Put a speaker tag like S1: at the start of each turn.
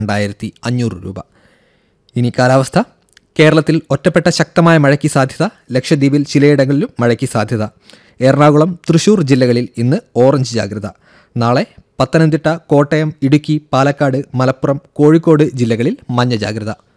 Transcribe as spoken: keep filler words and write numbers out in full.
S1: രണ്ടായിരത്തി അഞ്ഞൂറ് രൂപ. ഇനി കാലാവസ്ഥ. കേരളത്തിൽ ഒറ്റപ്പെട്ട ശക്തമായ മഴയ്ക്ക് സാധ്യത. ലക്ഷദ്വീപിൽ ചിലയിടങ്ങളിലും മഴയ്ക്ക് സാധ്യത. എറണാകുളം, തൃശൂർ ജില്ലകളിൽ ഇന്ന് ഓറഞ്ച് ജാഗ്രത. നാളെ പത്തനംതിട്ട, കോട്ടയം, ഇടുക്കി, പാലക്കാട്, മലപ്പുറം, കോഴിക്കോട് ജില്ലകളിൽ മഞ്ഞ ജാഗ്രത.